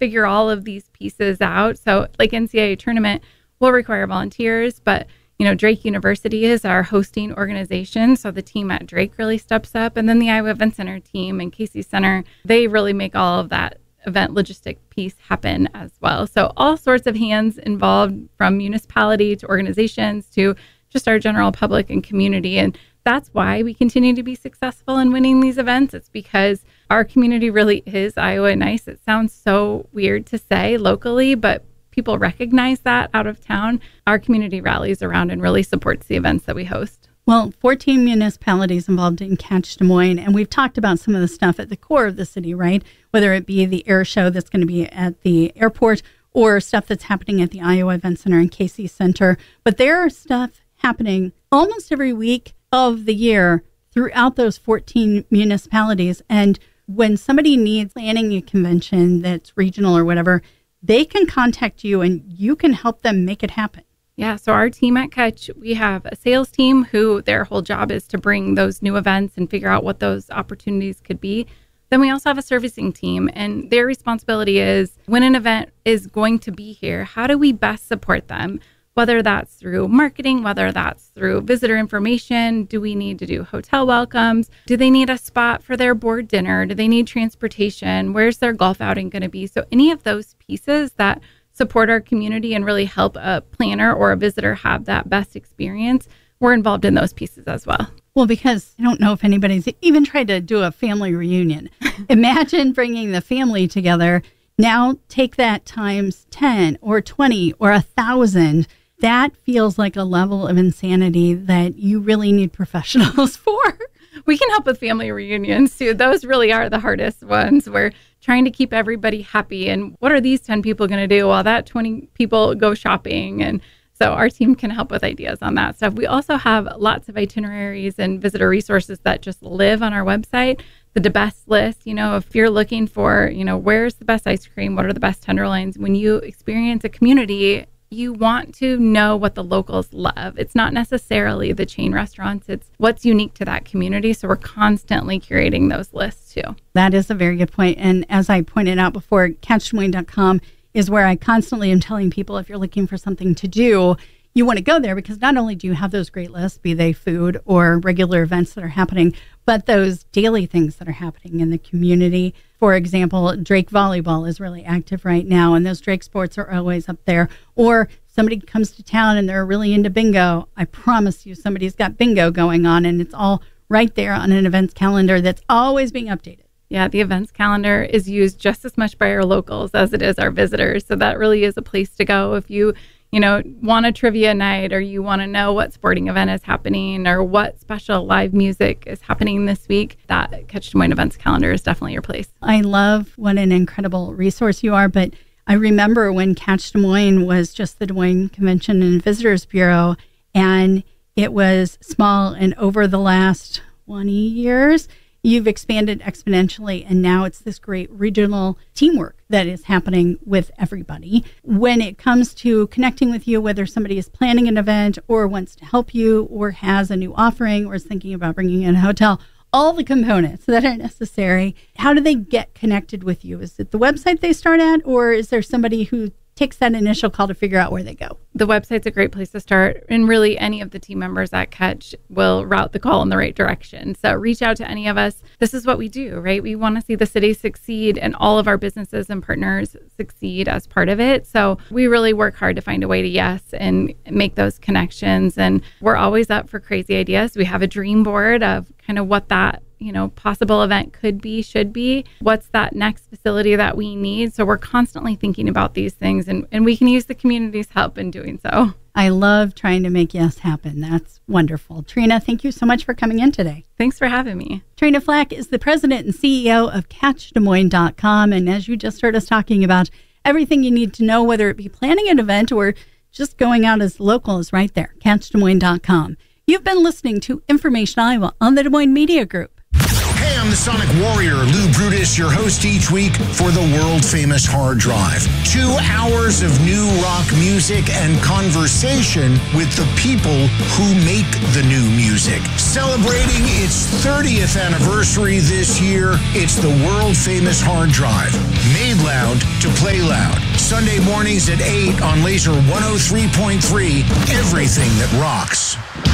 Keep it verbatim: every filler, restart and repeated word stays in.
figure all of these pieces out. So like N C double A tournament will require volunteers, but you know, Drake University is our hosting organization. So the team at Drake really steps up. And then the Iowa Event Center team and Casey Center, they really make all of that event logistic piece happen as well. So all sorts of hands involved, from municipality to organizations to just our general public and community. And that's why we continue to be successful in winning these events. It's because our community really is Iowa nice. It sounds so weird to say locally, but people recognize that out of town. Our community rallies around and really supports the events that we host. Well, fourteen municipalities involved in Catch Des Moines, and we've talked about some of the stuff at the core of the city, right? Whether it be the air show that's going to be at the airport or stuff that's happening at the Iowa Event Center and Casey Center. But there are stuff happening almost every week of the year throughout those fourteen municipalities. And when somebody needs planning a convention that's regional or whatever, they can contact you and you can help them make it happen. Yeah, so our team at Catch, we have a sales team who their whole job is to bring those new events and figure out what those opportunities could be. Then we also have a servicing team, and their responsibility is when an event is going to be here, how do we best support them? Whether that's through marketing, whether that's through visitor information, do we need to do hotel welcomes? Do they need a spot for their board dinner? Do they need transportation? Where's their golf outing going to be? So any of those pieces that support our community and really help a planner or a visitor have that best experience, we're involved in those pieces as well. Well, because I don't know if anybody's even tried to do a family reunion. Imagine bringing the family together. Now take that times ten or twenty or a thousand. That feels like a level of insanity that you really need professionals for. We can help with family reunions too. Those really are the hardest ones. We're trying to keep everybody happy. And what are these ten people going to do while that twenty people go shopping? And so our team can help with ideas on that stuff. We also have lots of itineraries and visitor resources that just live on our website. The D B E S T list, you know, if you're looking for, you know, where's the best ice cream? What are the best tenderloins? When you experience a community, you want to know what the locals love. It's not necessarily the chain restaurants. It's what's unique to that community. So we're constantly curating those lists too. That is a very good point. And as I pointed out before, catch des moines dot com is where I constantly am telling people, if you're looking for something to do, you want to go there, because not only do you have those great lists, be they food or regular events that are happening, but those daily things that are happening in the community. For example, Drake Volleyball is really active right now, and those Drake sports are always up there. Or somebody comes to town and they're really into bingo. I promise you somebody's got bingo going on, and it's all right there on an events calendar that's always being updated. Yeah, the events calendar is used just as much by our locals as it is our visitors. So that really is a place to go if you you know, want a trivia night, or you want to know what sporting event is happening or what special live music is happening this week. That Catch Des Moines events calendar is definitely your place. I love what an incredible resource you are, but I remember when Catch Des Moines was just the Des Moines Convention and Visitors Bureau, and it was small, and over the last twenty years, you've expanded exponentially, and now it's this great regional teamwork that is happening with everybody. When it comes to connecting with you, whether somebody is planning an event or wants to help you or has a new offering or is thinking about bringing in a hotel, all the components that are necessary, how do they get connected with you? Is it the website they start at, or is there somebody who takes that initial call to figure out where they go? The website's a great place to start, and really any of the team members at Catch will route the call in the right direction. So reach out to any of us. This is what we do, right? We want to see the city succeed and all of our businesses and partners succeed as part of it. So we really work hard to find a way to yes and make those connections. And we're always up for crazy ideas. We have a dream board of kind of what that you know, possible event could be, should be. What's that next facility that we need? So we're constantly thinking about these things, and, and we can use the community's help in doing so. I love trying to make yes happen. That's wonderful. Trina, thank you so much for coming in today. Thanks for having me. Trina Flack is the president and C E O of catch des moines dot com. And as you just heard us talking about, everything you need to know, whether it be planning an event or just going out as local, is right there, catch des moines dot com. You've been listening to Information Iowa on the Des Moines Media Group. Hey, I'm the Sonic Warrior, Lou Brutus, your host each week for the world-famous Hard Drive. Two hours of new rock music and conversation with the people who make the new music. Celebrating its thirtieth anniversary this year, it's the world-famous Hard Drive. Made loud to play loud. Sunday mornings at eight on Laser one oh three point three, everything that rocks.